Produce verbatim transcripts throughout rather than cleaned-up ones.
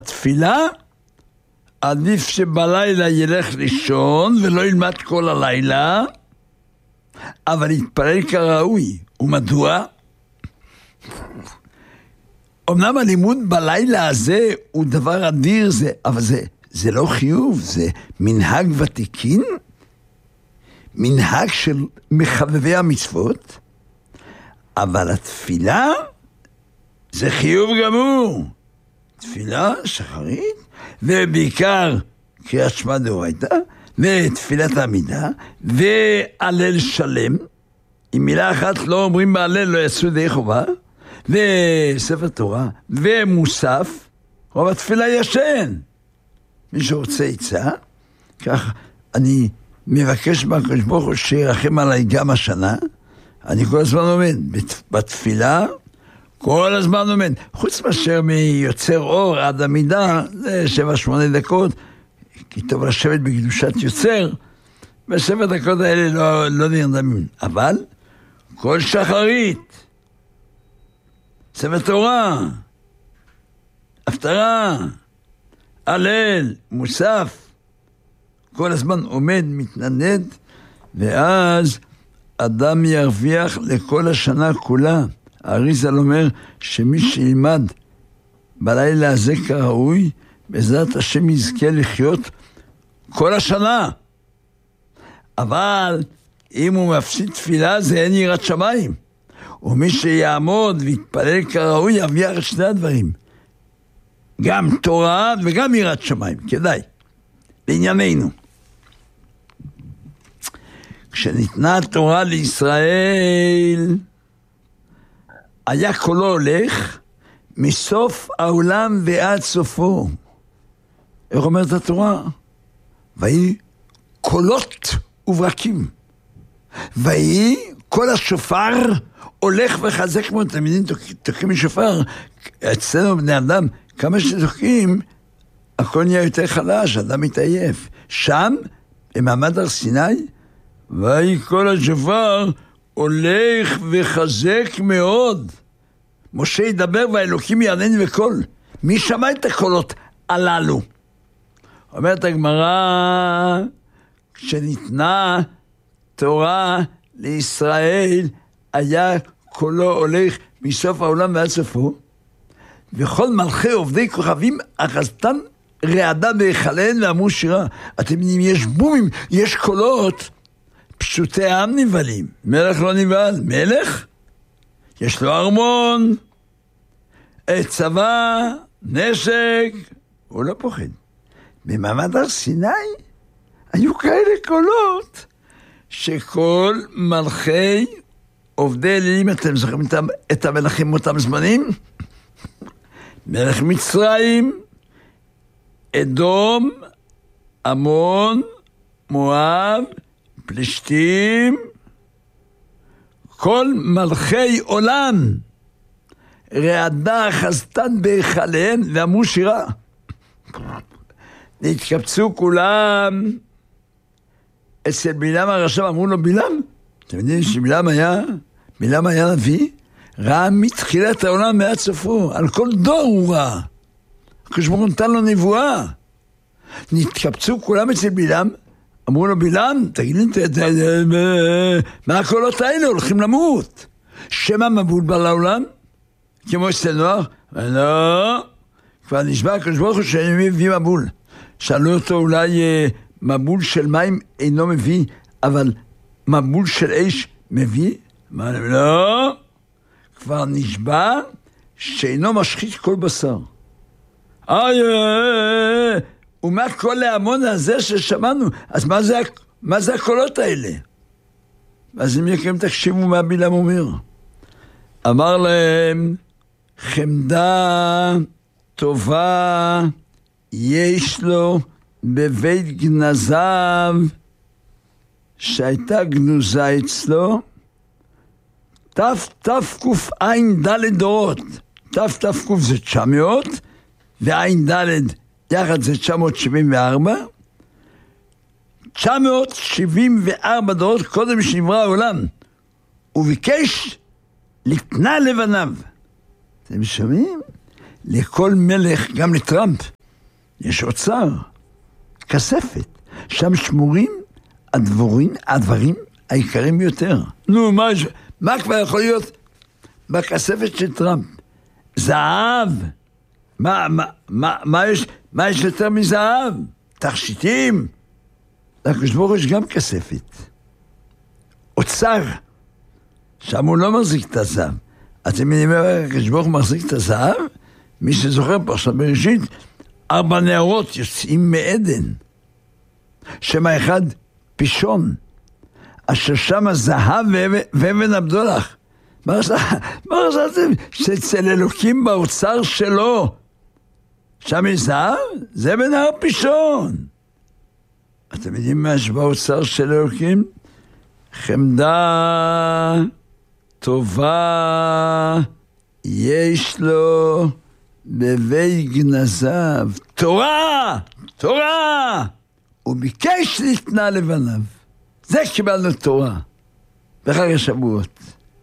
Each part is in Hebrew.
תפילה, עדיף שבלילה ילך לישון ולא ילמד כל הלילה, אבל יתפלל כראוי. ומדוע? אמנם הלימוד בלילה הזה הוא דבר אדיר, זה, אבל זה, זה לא חיוב, זה מנהג ותיקין, מנהג של מחבבי המצוות, אבל התפילה זה חיוב גמור. תפילה שחרית, ובעיקר קריאת שמע דאורייתא, ותפילת העמידה, והלל שלם. עם מילה אחת לא אומרים בהלל, לא יעשו ידי חובה, וספר תורה, ומוסף, רוב התפילה ישן. מי שרוצה יצא, כך אני מבקש מהקדוש ברוך הוא שירחם עליי גם השנה, אני כל הזמן עומד בתפילה, כל הזמן עומד, חוץ מאשר מיוצר אור עד המידה, זה שבע שמונה דקות, כי טוב לשבת בקדושת יוצר, בשבע דקות האלה לא, לא נרדמים, אבל כל שחרית, ספר תורה, הפטרה, הלל, מוסף, כל הזמן עומד, מתנדנד, ואז אדם ירוויח לכל השנה כולה. האריז"ל אומר שמי שילמד בלילה הזה כראוי, בעזרת השם יזכה לחיות כל השנה. אבל אם הוא מפסיד תפילה זה אין יראת שמיים. ומי שיעמוד ויתפלל כראוי ירוויח את שני הדברים. גם תורה וגם יראת שמיים. כדאי. בענייננו. כשניתנה התורה לישראל, היה קולו הולך מסוף העולם ועד סופו. איך אומרת התורה? ויהי קולות וברקים. ויהי כל השופר הולך וחזק מאוד. תמידים תוקעים משופר. אצלנו בני אדם, כמה שתוקעים, הכל נהיה יותר חלש, אדם מתעייף. שם, במעמד הר סיני, ויהי כל השופר הולך וחזק מאוד. משה ידבר והאלוקים יענן בקול. מי שמע את הקולות הללו? אומרת הגמרא, כשניתנה תורה לישראל, היה קולו הולך מסוף העולם ועד סופו, וכל מלכי עובדי כוכבים אחזתם רעדה בהיכליהם ואמרו שירה. אתם יודעים, יש בומים, יש קולות, פשוטי העם נבהלים. מלך לא נבהל. מלך? יש לו ארמון, צבא, נשק, הוא לא פוחד. במעמד הר סיני היו כאלה קולות שכל מלכי עובדי אלילים, אתם זוכרים את המלכים מאותם זמנים? מלך מצרים, אדום, עמון, מואב, פלישתים, כל מלכי עולם רעדה חזתן בהיכליהם ואמרו שירה. נתקבצו כולם אצל בלעם הרשע, אמרו לו בלעם, אתם יודעים שבלעם היה, בלעם היה נביא, ראה מתחילת העולם מעד סופו, על כל דור הוא ראה. הקדוש ברוך הוא נתן לו נבואה. נתקבצו כולם אצל בלעם, אמרו לו בלעם, תגיד לי, מה הקולות האלה הולכים למות? שמא מבול בא לעולם? כמו אצל נוח? לא, כבר נשבע הקדוש ברוך הוא שאני מביא מבול. שאלו אותו אולי מבול של מים אינו מביא, אבל מבול של אש מביא? אמר להם, לא, כבר נשבע שאינו משחית כל בשר. איי, ומה כל ההמון הזה ששמענו? אז מה זה, מה זה הקולות האלה? אז אם יקרים תקשיבו מה בלעם אומר. אמר להם, חמדה טובה יש לו בבית גנזיו, שהייתה גנוזה אצלו, תף תף קוף עין דלת דורות. תף תף קוף זה תשע מאות, ועין דלת יחד זה תשע מאות שבעים וארבע. תשע מאות שבעים וארבע דורות קודם שנברא העולם. הוא ביקש לקנה לבניו. אתם שומעים? לכל מלך, גם לטראמפ, יש אוצר, כספת, שם שמורים הדבורים, הדברים העיקרים ביותר. נו, מה, מה כבר יכול להיות בכספת של טראמפ? זהב. מה, מה, מה, מה יש, מה יש יותר מזהב? תכשיטים. לקדוש ברוך הוא יש גם כספת. אוצר. שם הוא לא מחזיק את הזהב. אתם יודעים מה הקדוש ברוך הוא מחזיק את הזהב? מי שזוכר פה עכשיו בראשית, ארבע נערות יוצאים מעדן. שם האחד פישון, אשר שם הזהב ואבן הבדולח. מה חשבתם? שאצל אלוקים באוצר שלו, שם יש זהב? זה בנהר פישון. אתם יודעים מה יש באוצר של אלוקים? חמדה, טובה, יש לו בבי גנזיו. תורה! תורה! הוא ביקש לתנה לבניו. זה קיבלנו תורה. בחג השבועות.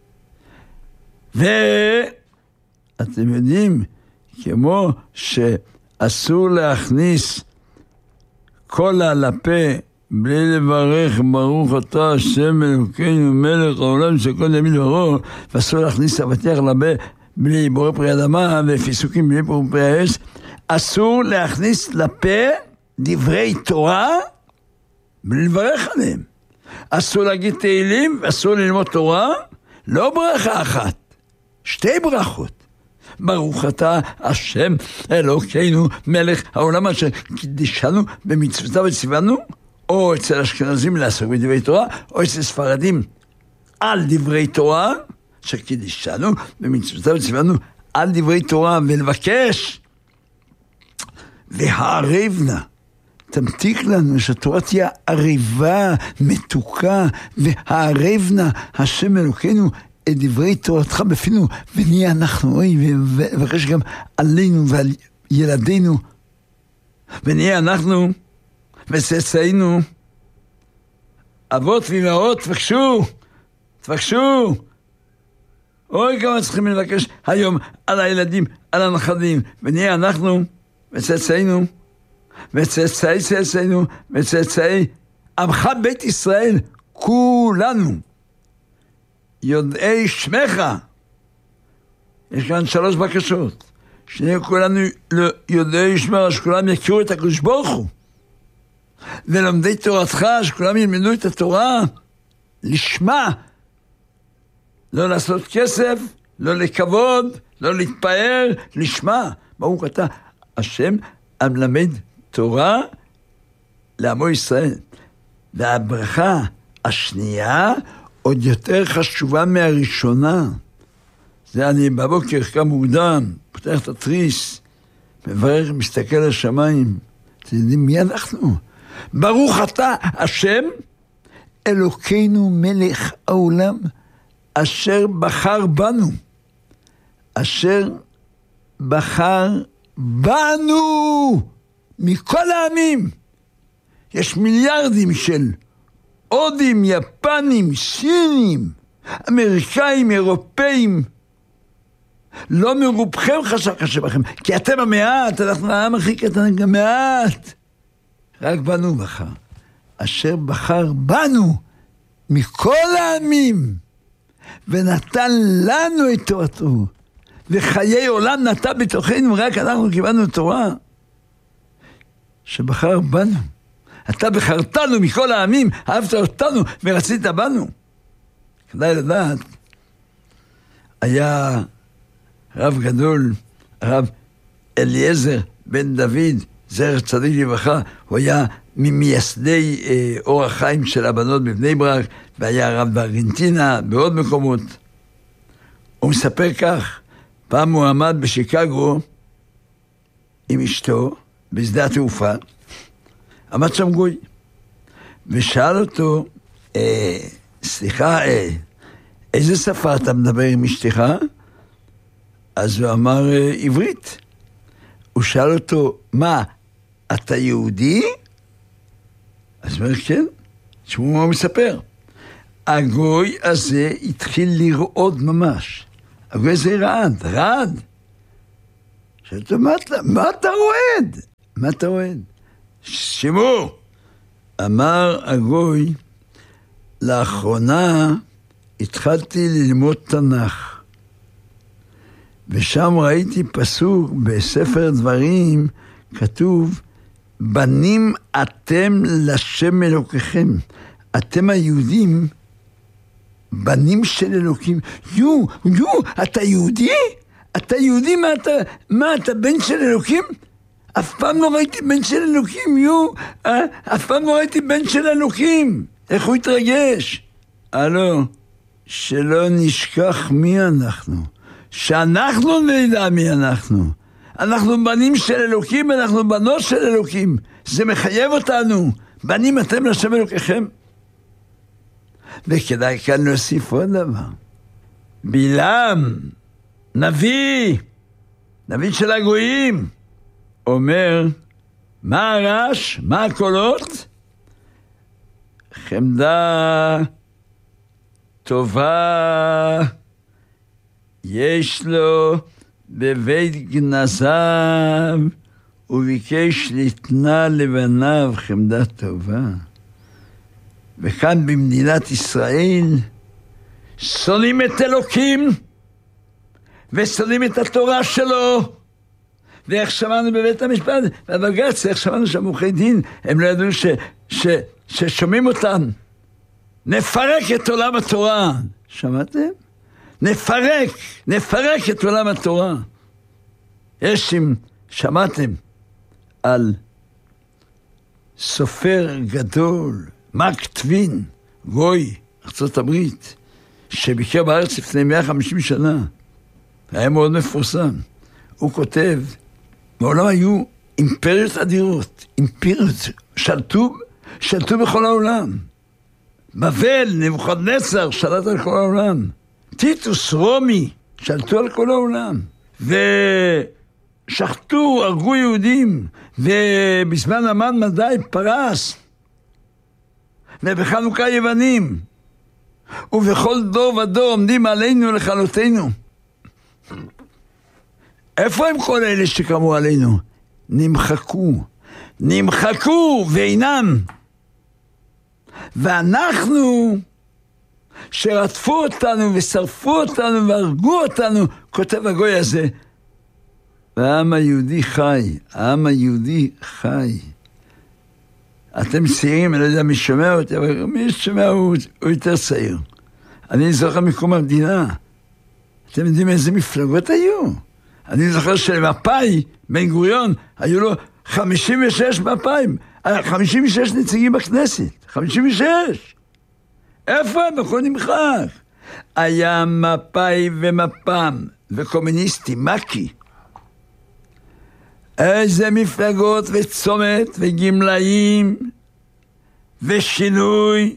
ואתם יודעים, כמו שאסור להכניס קולה לפה בלי לברך ברוך אתה השם אלוקינו מלך העולם שכל ימין ורור, ואסור להכניס אבטיח לפה בלי בורא פרי אדמה ופיסוקים בלי בורא פרי האש, אסור להכניס לפה דברי תורה בלי לברך עליהם. אסור להגיד תהילים, אסור ללמוד תורה, לא ברכה אחת, שתי ברכות. ברוך אתה השם אלוקינו מלך העולם אשר קידשנו במצוותיו וציוונו, או אצל אשכנזים לעסוק בדברי תורה, או אצל ספרדים על דברי תורה שקידשנו במצוותיו וציוונו על דברי תורה, ולבקש והערבנה, תמתיק לנו שהתורה תהיה עריבה, מתוקה, והערבנה השם אלוקינו את דברי תורתך בפינו, ונהיה אנחנו, אוי, ובקש גם עלינו ועל ילדינו, ונהיה אנחנו וצאצאינו, אבות ואמהות, תבקשו, תבקשו. אוי, כמה צריכים לבקש היום על הילדים, על הנכדים, ונהיה אנחנו וצאצאינו, וצאצאי צאצאינו, וצאצאי עמך בית ישראל, כולנו יודעי שמך. יש כאן שלוש בקשות, שנהיה כולנו יודעי שמך, שכולם יכירו את הקדוש ברוך הוא, ולומדי תורתך, שכולם ילמדו את התורה לשמה, לא לעשות כסף, לא לכבוד, לא להתפאר, לשמה. ברוך אתה השם המלמד תורה לעמו ישראל. והברכה השנייה עוד יותר חשובה מהראשונה. זה אני בבוקר קם מוקדם, פותח את התריס, מברך, מסתכל על השמיים. אתם יודעים מי אנחנו? ברוך אתה השם אלוקינו מלך העולם אשר בחר בנו. אשר בחר בנו מכל העמים. יש מיליארדים של הודים, יפנים, סינים, אמריקאים, אירופאים. לא מרובכם חשק השם בכם, כי אתם המעט, אנחנו העם הכי קטן, גם מעט. רק בנו בחר. אשר בחר בנו מכל העמים, ונתן לנו את תורתו, וחיי עולם נטע בתוכנו, רק אנחנו קיבלנו תורה. שבחר בנו. אתה בחרתנו מכל העמים, אהבת אותנו ורצית בנו. כדאי לדעת, היה רב גדול, הרב אליעזר בן דוד, זכר צדיק לברכה, הוא היה ממייסדי אה, אור החיים של הבנות בבני ברק, והיה רב בארגנטינה, בעוד מקומות. הוא מספר כך, פעם הוא עמד בשיקגו עם אשתו, בשדה התעופה, עמד שם גוי, ושאל אותו, אה, סליחה, אה, איזה שפה אתה מדבר עם אשתך? אז הוא אמר אה, עברית. הוא שאל אותו, מה, אתה יהודי? אז הוא אומר, כן. תשמעו מה הוא מספר. הגוי הזה התחיל לרעוד ממש. הגוי הזה רעד, רעד. שאלת, מה, מה אתה רועד? מה מה אתה רואה? שימו! אמר הגוי, לאחרונה התחלתי ללמוד תנ"ך, ושם ראיתי פסוק בספר דברים, כתוב, בנים אתם לשם אלוקיכם. אתם היהודים, בנים של אלוקים. יו, יו, אתה יהודי? אתה יהודי? מה אתה, מה אתה בן של אלוקים? אף פעם לא ראיתי בן של אלוקים, יו, אה, אף פעם לא ראיתי בן של אלוקים. איך הוא התרגש? הלו, שלא נשכח מי אנחנו. שאנחנו נדע מי אנחנו. אנחנו בנים של אלוקים, אנחנו בנות של אלוקים. זה מחייב אותנו. בנים אתם לשם אלוקיכם. וכדאי כאן להוסיף עוד דבר. בלעם, נביא, נביא של הגויים, אומר, מה הרעש? מה הקולות? חמדה טובה יש לו בבית גנזיו, וביקש לתנה לבניו חמדה טובה. וכאן במדינת ישראל שונאים את אלוקים ושונאים את התורה שלו. ואיך שמענו בבית המשפט, בבג"ץ, איך שמענו שם עורכי דין, הם לא ידעו ש, ש, ששומעים אותם. נפרק את עולם התורה. שמעתם? נפרק, נפרק את עולם התורה. יש אם שמעתם על סופר גדול, מרק טווין, גוי, ארצות הברית, שביקר בארץ לפני מאה וחמישים שנה, היה מאוד מפורסם. הוא כותב, בעולם היו אימפריות אדירות, אימפריות, שלטו, שלטו בכל העולם. בבל, נבוכדנצר, שלט על כל העולם. טיטוס, רומי, שלטו על כל העולם. ושחטו, הרגו יהודים, ובזמן המן מדי פרס, ובחנוכה יוונים, ובכל דור ודור עומדים עלינו לכלותנו. איפה הם כל אלה שקמו עלינו? נמחקו, נמחקו ואינם. ואנחנו שרדפו אותנו ושרפו אותנו והרגו אותנו, כותב הגוי הזה, והעם היהודי חי, העם היהודי חי. אתם צעירים, אני לא יודע מי שומע אותי, אבל מי שומע הוא, הוא יותר צעיר. אני זוכר מקום המדינה. אתם יודעים איזה מפלגות היו? אני זוכר שלמפאי, בן גוריון, היו לו חמישים ושש מפאים, חמישים ושש נציגים בכנסת, חמישים ושש. איפה הם? הכל נמחק. היה מפאי ומפ"ם וקומוניסטי, מקי. איזה מפלגות וצומת וגמלאים ושינוי.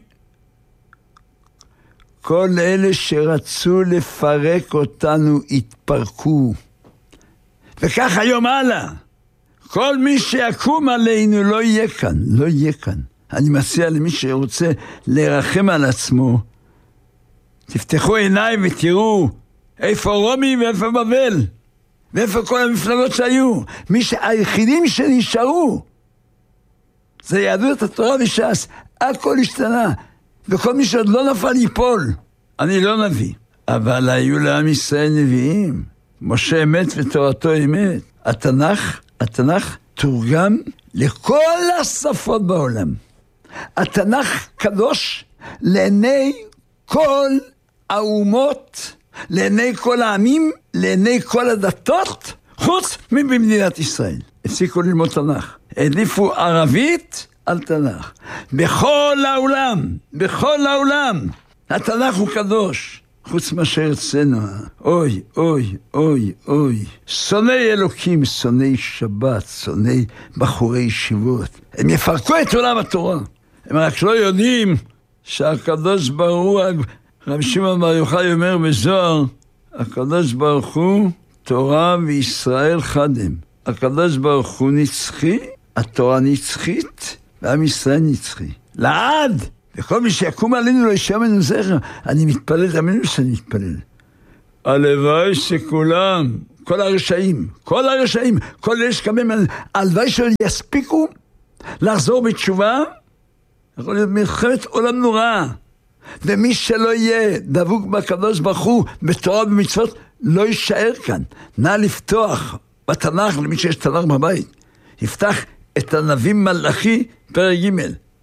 כל אלה שרצו לפרק אותנו התפרקו. וכך היום הלאה. כל מי שיקום עלינו לא יהיה כאן, לא יהיה כאן. אני מציע למי שרוצה לרחם על עצמו, תפתחו עיניים ותראו איפה רומי ואיפה בבל, ואיפה כל המפלגות שהיו. מי שהיחידים שנשארו, זה יהדות התורה וש"ס. הכל השתנה, וכל מי שעוד לא נפל ייפול. אני לא נביא, אבל היו לעם ישראל נביאים. משה אמת ותורתו אמת. התנ"ך, התנ"ך תורגם לכל השפות בעולם. התנ"ך קדוש לעיני כל האומות, לעיני כל העמים, לעיני כל הדתות, חוץ מבמדינת ישראל. הפסיקו ללמוד תנ"ך. העדיפו ערבית על תנ"ך. בכל העולם, בכל העולם, התנ"ך הוא קדוש. חוץ מה שארצנו, אוי, אוי, אוי, אוי. שונאי אלוקים, שונאי שבת, שונאי בחורי ישיבות. הם יפרקו את עולם התורה. הם רק לא יודעים שהקדוש ברוך הוא, רב שמעון בר יוחאי אומר בזוהר, הקדוש ברוך הוא תורה וישראל חדם. הקדוש ברוך הוא נצחי, התורה נצחית, ועם ישראל נצחי. לעד! וכל מי שיקום עלינו לא ישם לנו זכר. אני מתפלל, תאמינו שאני מתפלל. הלוואי שכולם, כל הרשעים, כל הרשעים, כל אלה שקמים, הלוואי שלא יספיקו לחזור בתשובה, יכול להיות מלחמת עולם נוראה. ומי שלא יהיה דבוק בקדוש ברוך הוא בתורה ובמצוות לא יישאר כאן. נא לפתוח בתנ"ך, למי שיש תנ"ך בבית, יפתח את הנביא מלאכי פרק ג'.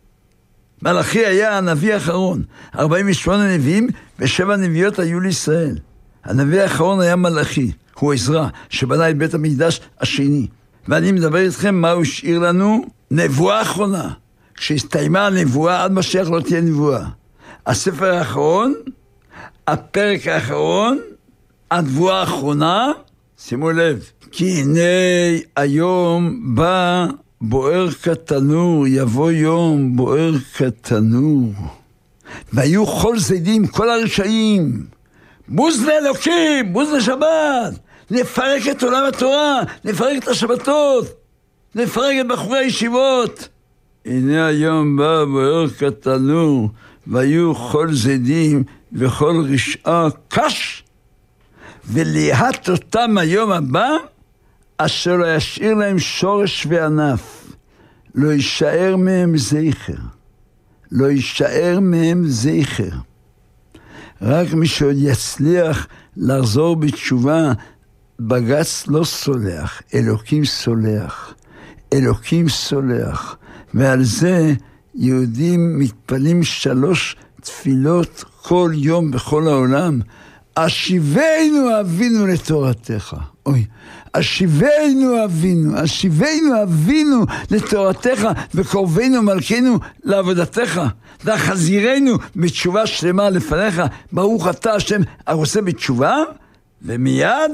מלאכי היה הנביא האחרון. ארבעים ושמונה נביאים ושבע נביאות היו לישראל. הנביא האחרון היה מלאכי, הוא עזרא, שבנה את בית המקדש השני. ואני מדבר איתכם מה הוא השאיר לנו? נבואה אחרונה. כשהסתיימה הנבואה, עד משיח לא תהיה נבואה. הספר האחרון, הפרק האחרון, הנבואה האחרונה, שימו לב, כי הנה היום בא בוער כתנור, יבוא יום בוער כתנור. והיו כל זדים, כל הרשעים, בוז לאלוקים, בוז לשבת, נפרק את עולם התורה, נפרק את השבתות, נפרק את בחורי הישיבות. הנה היום בא בוער כתנור, והיו כל זדים וכל רשעה קש, וליהט אותם היום הבא, אשר לא ישאיר להם שורש וענף, לא יישאר מהם זכר, לא יישאר מהם זכר. רק מי שעוד יצליח לחזור בתשובה, בג"ץ לא סולח, אלוקים סולח, אלוקים סולח. ועל זה יהודים מתפלים שלוש תפילות כל יום בכל העולם. אשיבנו אבינו לתורתך. אוי, אשיבנו אבינו, אשיבנו אבינו לתורתך, וקרבנו מלכנו לעבודתך. וחזירנו בתשובה שלמה לפניך. ברוך אתה השם הרוצה בתשובה, ומיד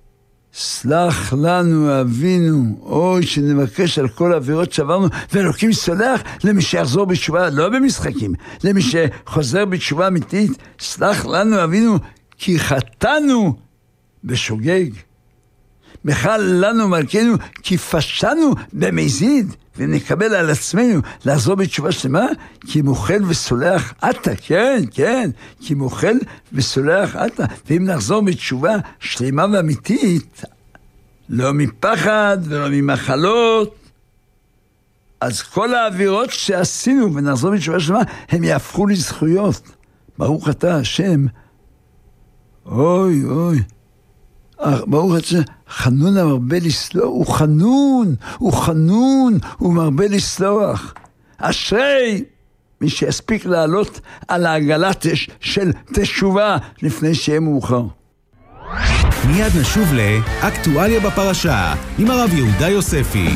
סלח לנו אבינו. אוי, שנבקש על כל העבירות שעברנו, ואלוקים סולח למי שיחזור בתשובה, לא במשחקים, למי שחוזר בתשובה אמיתית. סלח לנו אבינו, כי חטאנו בשוגג. מחל לנו מלכנו, כי פשענו במזיד, ונקבל על עצמנו לחזור בתשובה שלמה, כי מוחל וסולח אתה, כן, כן, כי מוחל וסולח אתה. ואם נחזור בתשובה שלמה ואמיתית, לא מפחד ולא ממחלות, אז כל האווירות שעשינו ונחזור בתשובה שלמה, הם יהפכו לזכויות. ברוך אתה השם. אוי, אוי. ברוך השם, חנון המרבה לסלוח, הוא חנון, הוא חנון, הוא מרבה לסלוח. אשרי מי שיספיק לעלות על העגלת של תשובה לפני שיהיה מאוחר. מיד נשוב לאקטואליה בפרשה עם הרב יהודה יוספי.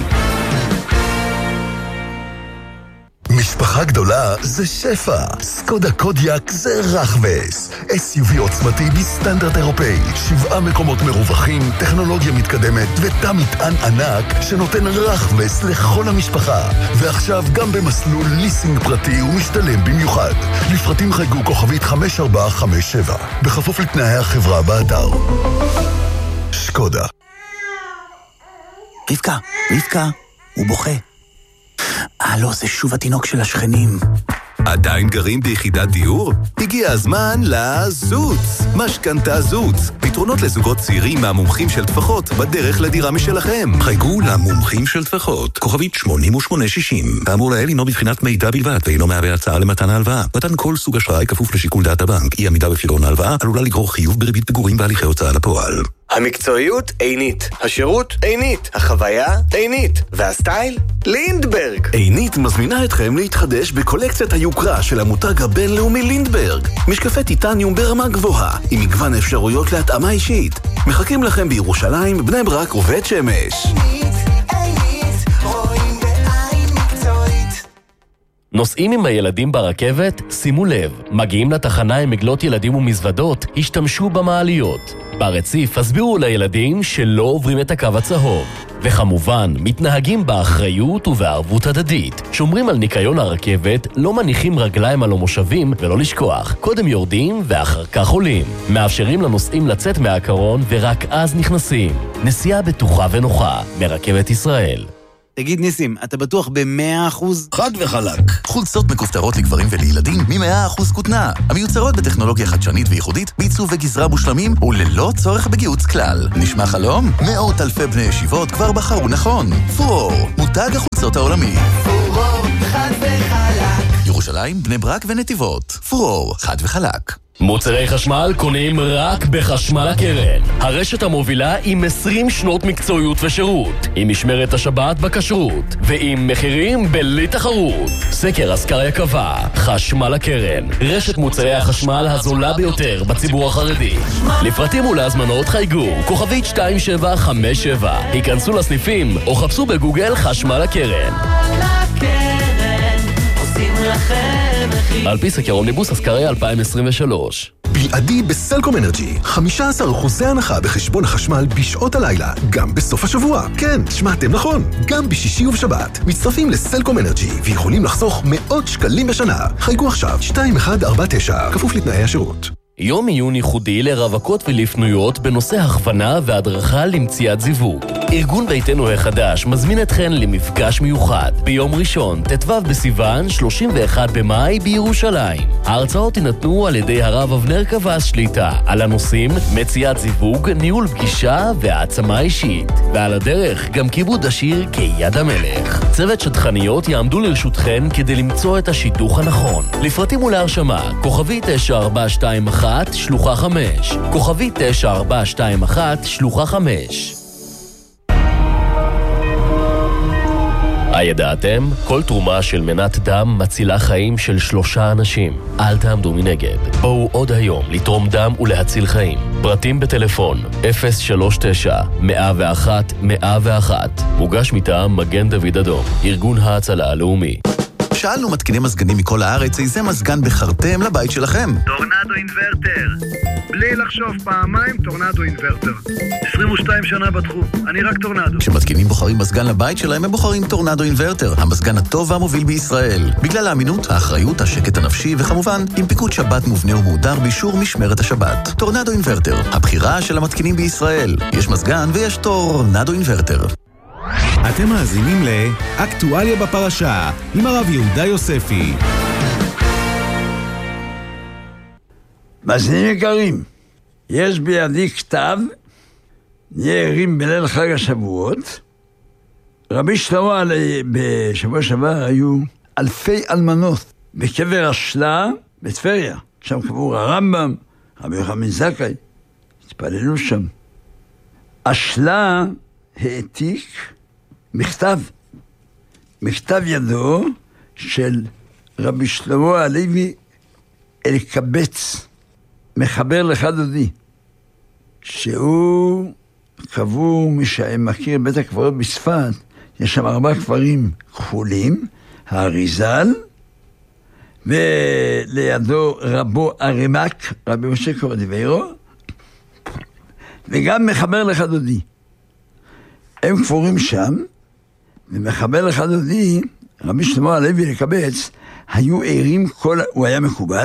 משפחה גדולה זה שפע. סקודה קודיאק זה רחבס. אס יו וי עוצמתי בסטנדרט אירופאי. שבעה מקומות מרווחים, טכנולוגיה מתקדמת ותא מטען ענק שנותן רחבס לכל המשפחה. ועכשיו גם במסלול ליסינג פרטי ומשתלם במיוחד. לפרטים חייגו כוכבית חמש ארבע חמש שבע. בכפוף לתנאי החברה באתר. שקודה. רבקה, רבקה, הוא בוכה. אה, לא, זה שוב התינוק של השכנים. עדיין גרים ביחידת דיור? הגיע הזמן לזוץ. משכנתה זוץ. פתרונות לזוגות צעירים מהמומחים של טפחות בדרך לדירה משלכם. חייגו למומחים של טפחות. כוכבית שמונים ושמונה שישים. האמור לאל הינו בבחינת מידע בלבד, ואינו מהווה הצעה למתן ההלוואה. מתן כל סוג אשראי כפוף לשיקול דעת הבנק. אי עמידה בפירעון ההלוואה עלולה לגרור חיוב בריבית פיגורים בהליכי הוצאה לפועל. המקצועיות עינית, השירות עינית, החוויה עינית, והסטייל לינדברג. עינית מזמינה אתכם להתחדש בקולקציית היוקרה של המותג הבינלאומי לינדברג. משקפי טיטניום ברמה גבוהה, עם מגוון אפשרויות להתאמה אישית. מחכים לכם בירושלים, בני ברק ובית שמש. עינית, עינית, רואים בעין מקצועית. נוסעים עם הילדים ברכבת? שימו לב, מגיעים לתחנה עם עגלות ילדים ומזוודות, השתמשו במעליות. ברציף הסבירו לילדים שלא עוברים את הקו הצהוב. וכמובן, מתנהגים באחריות ובערבות הדדית. שומרים על ניקיון הרכבת, לא מניחים רגליים על המושבים ולא לשכוח. קודם יורדים ואחר כך עולים. מאפשרים לנוסעים לצאת מהקרון ורק אז נכנסים. נסיעה בטוחה ונוחה, מרכבת ישראל. תגיד ניסים, אתה בטוח ב-מאה אחוז? חד וחלק. חולצות מכופתרות לגברים ולילדים מ-מאה אחוז כותנה. המיוצרות בטכנולוגיה חדשנית וייחודית, בעיצוב וגזרה מושלמים וללא צורך בגיוץ כלל. נשמע חלום? מאות אלפי בני ישיבות כבר בחרו נכון. פורור, מותג החולצות העולמי. פורור, חד וחלק. ירושלים, בני ברק ונתיבות. פורור, חד וחלק. מוצרי חשמל קונים רק בחשמל הקרן. הרשת המובילה עם עשרים שנות מקצועיות ושירות, עם משמרת השבת בכשרות, ועם מחירים בלי תחרות. סקר אסקריה קבע, חשמל הקרן, רשת מוצרי החשמל הזולה ביותר בציבור החרדי. לפרטים ולהזמנות חייגו, כוכבית שתיים שבע חמש שבע. היכנסו לסניפים או חפשו בגוגל חשמל הקרן. על פי סקר אומניבוס אסקריה אלפיים עשרים ושלוש. בלעדי בסלקום אנרג'י, חמישה עשר אחוז הנחה בחשבון החשמל בשעות הלילה, גם בסוף השבוע. כן, שמעתם נכון, גם בשישי ובשבת. מצטרפים לסלקום אנרג'י ויכולים לחסוך מאות שקלים בשנה. חייגו עכשיו שתיים אחת ארבע תשע, כפוף לתנאי השירות. יום עיון ייחודי לרווקות ולפנויות בנושא הכוונה והדרכה למציאת זיווג. ארגון ביתנו החדש מזמין אתכן למפגש מיוחד ביום ראשון, ט"ו בסיוון, שלושים ואחד במאי בירושלים. ההרצאות יינתנו על ידי הרב אבנר קבס שליטה על הנושאים מציאת זיווג, ניהול פגישה והעצמה אישית. ועל הדרך גם כיבוד השיר כיד המלך. צוות שטחניות יעמדו לרשותכן כדי למצוא את השיתוך הנכון. לפרטים ולהרשמה, כוכבי תשע ארבע שתיים אחת שלוחה חמש, כוכבי תשע ארבע שתיים אחת שלוחה חמש. הידעתם? כל תרומה של מנת דם מצילה חיים של שלושה אנשים. אל תעמדו מנגד. בואו עוד היום לתרום דם ולהציל חיים. פרטים בטלפון אפס שלוש תשע מאה ואחת מאה ואחת. מוגש מטעם מגן דוד אדום, ארגון ההצלה הלאומי. שאלנו מתקיני מזגנים מכל הארץ איזה מזגן בחרתם לבית שלכם. טורנדו אינברטר. בלי לחשוב פעמיים, טורנדו אינברטר. עשרים ושתיים שנה בתחום, אני רק טורנדו. כשמתקינים בוחרים מזגן לבית שלהם, הם בוחרים טורנדו אינברטר, המזגן הטוב והמוביל בישראל. בגלל האמינות, האחריות, השקט הנפשי, וכמובן, עם פיקוד שבת מובנה ומהודר באישור משמרת השבת. טורנדו אינברטר, הבחירה של המתקינים בישראל. יש מזגן ויש טורנדו אינברטר. אתם מאזינים לאקטואליה בפרשה עם הרב יהודה יוספי. מאזינים יקרים, יש בידי כתב, נהיה ערים בליל חג השבועות. רבי שלמה בשבוע שעבר היו אלפי אלמנות בקבר השלה בטבריה. שם קבור הרמב"ם, רבי יוחנן זכאי, התפללו שם. השלה העתיק מכתב, מכתב ידו של רבי שלמה הלוי אלקבץ, מחבר לך דודי, שהוא קבור, מי שמכיר בית הקברות בספת, יש שם ארבעה קברים כחולים, האריזל, ולידו רבו ארימק, רבי משה קורדיביירו, וגם מחבר לך דודי. הם קבורים שם, ומחבר לך דודי, רבי שלמה הלוי אלקבץ, היו ערים כל, הוא היה מקובל,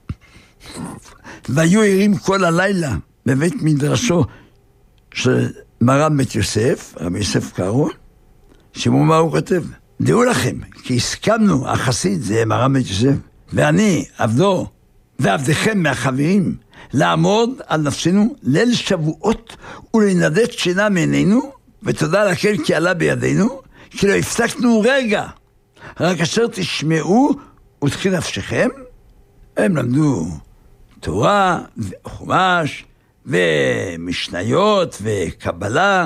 והיו ערים כל הלילה בבית מדרשו של מרן בית יוסף, רבי יוסף קארו, שמעו מה הוא כותב. דעו לכם, כי הסכמנו, החסיד זה מרן בית יוסף, ואני, עבדו, ועבדכם מהחברים, לעמוד על נפשנו ליל שבועות ולנדד שינה מעינינו, ותודה לקהל כי עלה בידינו, כי לא הפסקנו רגע, רק אשר תשמעו ותחי נפשכם. הם למדו תורה וחומש ומשניות וקבלה,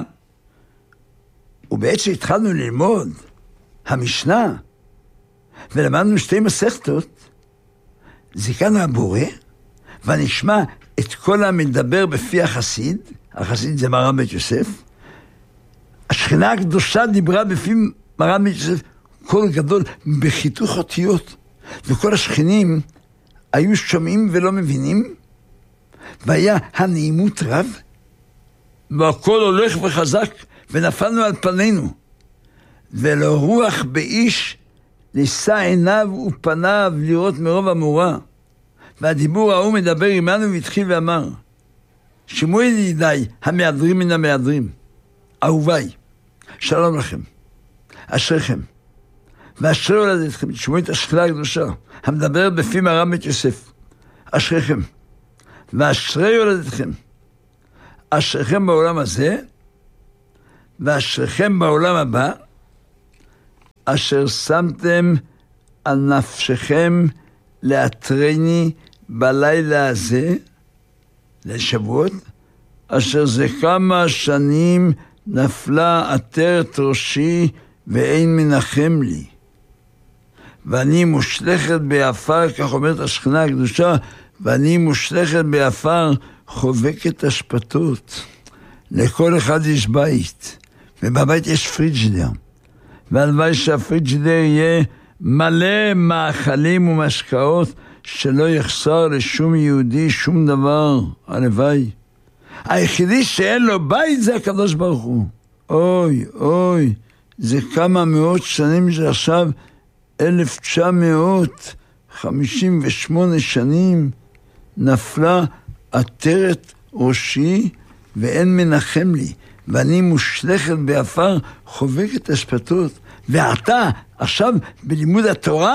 ובעצם התחלנו ללמוד המשנה, ולמדנו שתי מסכתות, זיכרנו הבורא, ונשמע את כל המדבר בפי החסיד, החסיד זה מרן בית יוסף, השכינה הקדושה דיברה בפי מרן בית יוסף, קול גדול בחיתוך אותיות, וכל השכנים היו שומעים ולא מבינים, והיה הנעימות רב, והכל הולך וחזק, ונפלנו על פנינו, ולא רוח באיש נישא עיניו ופניו לראות מרוב המורה, והדיבור ההוא מדבר עמנו והתחיל ואמר, שמעו ידידיי המהדרים מן המהדרים, אהוביי, שלום לכם. אשריכם. ואשרי הולדתכם, תשמעו את השכינה הקדושה, המדבר בפי מרם בית יוסף. אשריכם. ואשרי הולדתכם. אשריכם בעולם הזה, ואשריכם בעולם הבא, אשר שמתם על נפשכם לאתרני בלילה הזה, לשבועות, אשר זה כמה שנים נפלה עטרת ראשי ואין מנחם לי. ואני מושלכת באפר, כך אומרת השכינה הקדושה, ואני מושלכת באפר חובקת השפתות. לכל אחד יש בית, ובבית יש פריג'דר. והלוואי שהפריג'דר יהיה מלא מאכלים ומשקאות, שלא יחסר לשום יהודי שום דבר. הלוואי. היחידי שאין לו בית זה הקדוש ברוך הוא. אוי, אוי, זה כמה מאות שנים שעכשיו, אלף תשע מאות חמישים ושמונה שנים, נפלה עטרת ראשי ואין מנחם לי, ואני מושלכת באפר חובקת השפתות. ועתה, עכשיו בלימוד התורה,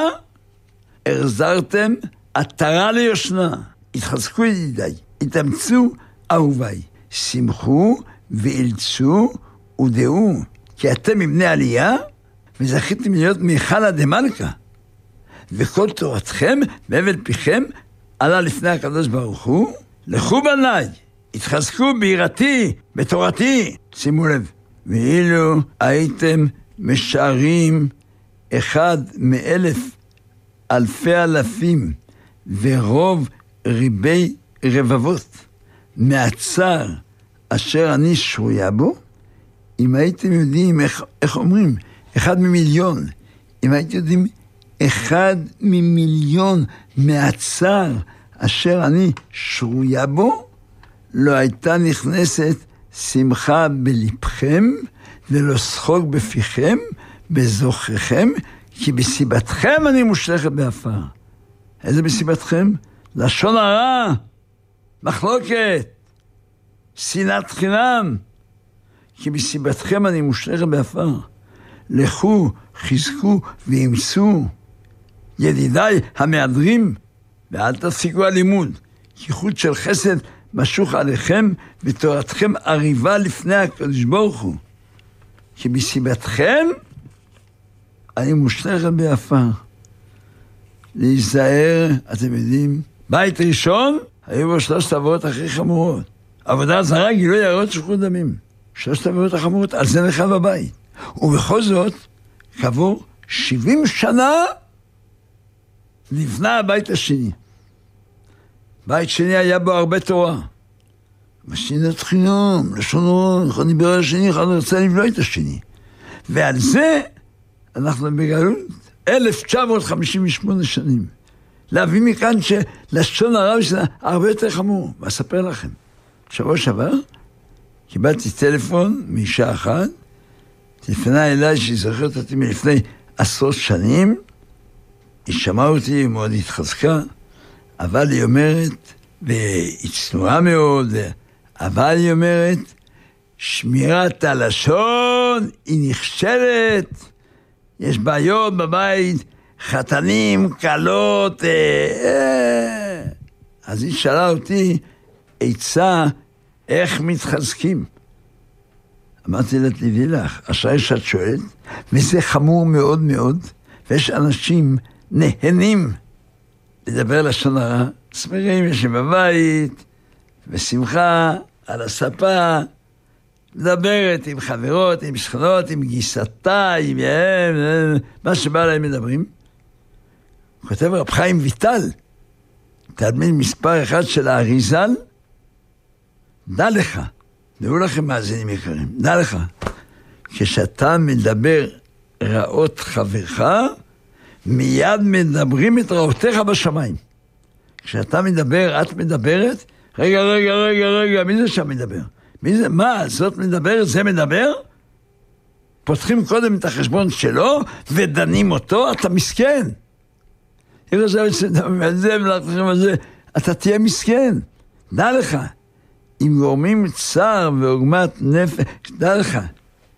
החזרתם עטרה ליושנה. התחזקו ידידיי, התאמצו אהוביי, שמחו ואילצו ודעו, כי אתם מבני עלייה, וזכיתם להיות מיכל דמלכה, וכל תורתכם והבל פיכם עלה לפני הקדוש ברוך הוא. לכו בניי, התחזקו ביראתי, בתורתי. שימו לב, ואילו הייתם משערים אחד מאלף אלפי אלפים ורוב ריבי רבבות מהצער אשר אני שרויה בו, אם הייתם יודעים איך, איך אומרים, אחד ממיליון, אם הייתם יודעים אחד ממיליון מהצער אשר אני שרויה בו, לא הייתה נכנסת שמחה בלבכם ולא שחוק בפיכם, בזוכריכם, כי בסיבתכם אני מושלכת באפר. איזה בסיבתכם? לשון הרע, מחלוקת, שנאת חינם, כי בסיבתכם אני מושלכת באפר. לכו, חזקו ואמצו, ידידיי המהדרים, ואל תפסיקו הלימוד, כי חוט של חסד משוך עליכם, ותורתכם עריבה לפני הקדוש ברוך הוא. כי בסיבתכם אני מושלכת באפר. להיזהר, אתם יודעים, בית ראשון, היו בו שלושת עבירות הכי חמורות. עבודה זרה, גילוי עריות, שפיכות דמים. שלושת העבירות החמורות, על זה נחרב הבית. ובכל זאת, כעבור שבעים שנה, נבנה הבית השני. בית שני היה בו הרבה תורה. ושנאת חינם, לשון הרע, אחד דיבר על השני, אחד רצה לבלוע את השני. ועל זה אנחנו בגלות אלף תשע מאות חמישים ושמונה שנים. להביא מכאן שלשון הרע זה הרבה יותר חמור. ואספר לכם, שבוע שעבר קיבלתי טלפון מאישה אחת, תפנה אליי שהיא זוכרת אותי מלפני עשרות שנים, היא שמעה אותי, היא מאוד התחזקה, אבל היא אומרת, והיא צנועה מאוד, אבל היא אומרת, שמירת הלשון היא נכשלת, יש בעיות בבית, חתנים, קלות, אה, אה. אז היא שאלה אותי, עצה, איך מתחזקים? אמרתי לה, תדעי לך, אשראי שאת שואלת, וזה חמור מאוד מאוד, ויש אנשים נהנים לדבר לשון הרע, שמחים, יושבים בבית, בשמחה, על הספה, מדברת עם חברות, עם שכנות, עם גיסתה, עם יהם, מה שבא להם מדברים. הוא כותב רב חיים ויטל, תלמיד מספר אחד של האריזל, דע לך, דעו לכם מאזינים יקרים, דע לך, כשאתה מדבר רעות חברך, מיד מדברים את רעותיך בשמיים. כשאתה מדבר, את מדברת, רגע, רגע, רגע, רגע, מי זה שם מדבר? מי זה, מה, זאת מדברת, זה מדבר? פותחים קודם את החשבון שלו, ודנים אותו, אתה מסכן. אתה תהיה מסכן. דע לך, אם גורמים צער ועוגמת נפש, דע לך,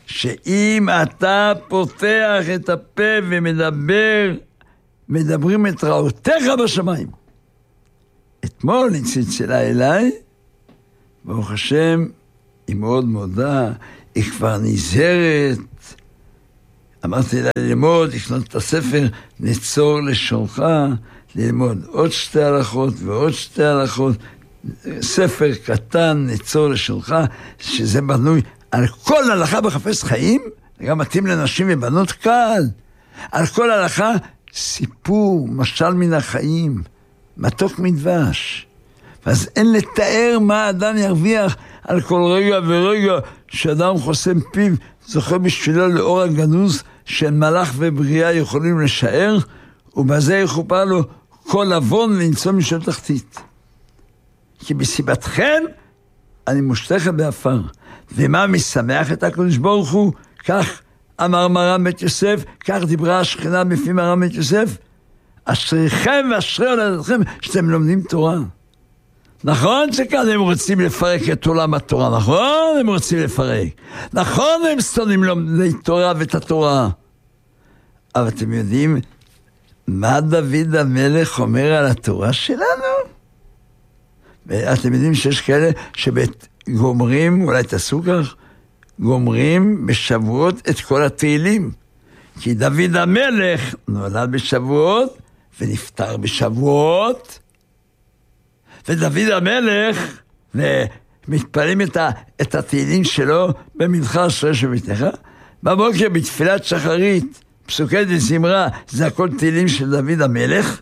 שאם אתה פותח את הפה ומדבר, מדברים את רעותיך בשמיים. אתמול היא צלצלה אליי, ברוך השם, היא מאוד מודה, היא כבר נזהרת. אמרתי לה ללמוד, לקנות את הספר, נצור לשונך, ללמוד עוד שתי הלכות ועוד שתי הלכות, ספר קטן, נצור לשונך, שזה בנוי על כל הלכה בחפש חיים, גם מתאים לנשים ובנות קל, על כל הלכה, סיפור, משל מן החיים, מתוק מדבש. ואז אין לתאר מה האדם ירוויח על כל רגע ורגע שאדם חוסם פיו, זוכה בשבילו לאור הגנוז של מלאך ובריאה יכולים לשער, ובזה יכופר לו כל אבון למצוא משל תחתית. כי בסיבתכן אני מושתך באפר. ומה משמח את הקדוש ברוך הוא? כך אמר מרן בית יוסף, כך דיברה השכינה בפי מרן בית יוסף, אשריכם ואשרי הולדתכם שאתם לומדים תורה. נכון שכאן הם רוצים לפרק את עולם התורה, נכון הם רוצים לפרק, נכון הם שונאים לומדי תורה ואת התורה, אבל אתם יודעים מה דוד המלך אומר על התורה שלנו? ואתם יודעים שיש כאלה שגומרים, אולי תעשו כך, גומרים בשבועות את כל התהילים, כי דוד המלך נולד בשבועות ונפטר בשבועות, ודוד המלך, ומתפלים את, ה, את התהילים שלו במנחה אשרי שביתך, בבוקר בתפילת שחרית, פסוקי דזמרה, זה הכל תהילים של דוד המלך,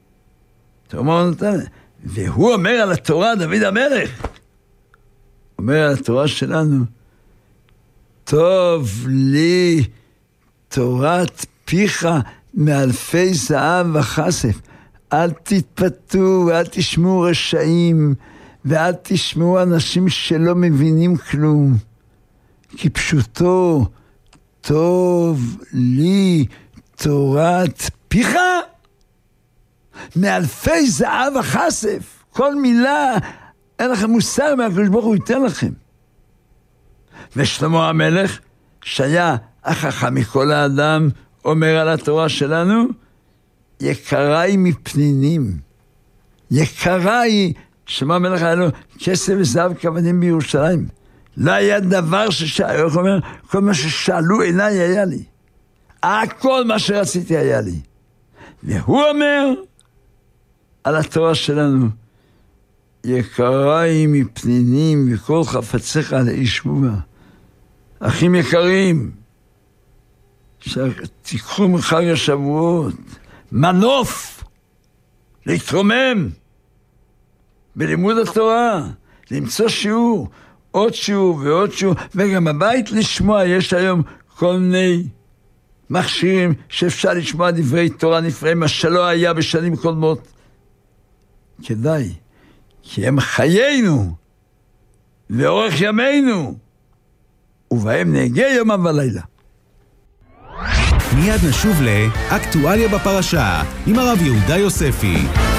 והוא אומר על התורה, דוד המלך, אומר על התורה שלנו, טוב לי תורת פיך מאלפי זהב וכסף, אל תתפתו ואל תשמעו רשעים, ואל תשמעו אנשים שלא מבינים כלום, כי פשוטו, טוב לי תורת פיך מאלפי זהב וכסף. כל מילה, אין לכם מוסר מהקדוש ברוך הוא ייתן לכם. ושלמה המלך, שהיה החכם מכל האדם, אומר על התורה שלנו, יקרה היא מפנינים. יקרה היא, שלמה המלך היה לו כסף וזהב כבדים בירושלים. לא היה דבר ששאלו, הוא אומר, כל מה ששאלו עיניי היה לי. הכל מה שרציתי היה לי. והוא אומר על התורה שלנו, יקרה היא מפנינים וכל חפציך לאישמו בה. אחים יקרים, שתיקחו מחג השבועות, מנוף להתרומם בלימוד התורה, למצוא שיעור, עוד שיעור ועוד שיעור, וגם הבית לשמוע, יש היום כל מיני מכשירים שאפשר לשמוע דברי תורה נפלאים, מה שלא היה בשנים קודמות. כדאי, כי הם חיינו ואורך ימינו, ובהם נהגה יומם ולילה. מיד נשוב לאקטואליה בפרשה עם הרב יהודה יוספי.